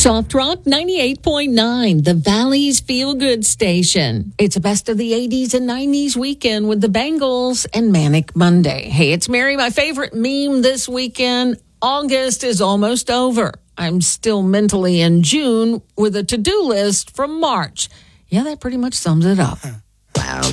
Soft Rock 98.9, the Valley's feel-good station. It's a best of the 80s and 90s weekend with the Bangles and Manic Monday. Hey, it's Mary. My favorite meme this weekend. August is almost over. I'm still mentally in June with a to-do list from March. Yeah, that pretty much sums it up.